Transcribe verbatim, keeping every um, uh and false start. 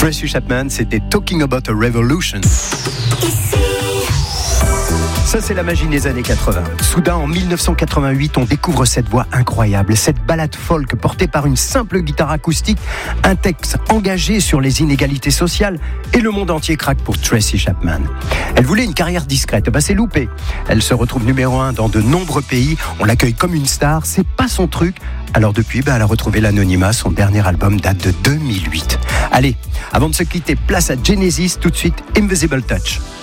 Tracy Chapman, c'était Talking About a Revolution. Ça, c'est la magie des années quatre-vingts. Soudain, en dix-neuf cent quatre-vingt-huit, on découvre cette voix incroyable, cette ballade folk portée par une simple guitare acoustique, un texte engagé sur les inégalités sociales, et le monde entier craque pour Tracy Chapman. Elle voulait une carrière discrète, bah c'est loupé. Elle se retrouve numéro un dans de nombreux pays, on l'accueille comme une star, c'est pas son truc. Alors depuis, bah, elle a retrouvé l'anonymat, son dernier album date de deux mille huit. Allez, avant de se quitter, place à Genesis, tout de suite Invisible Touch.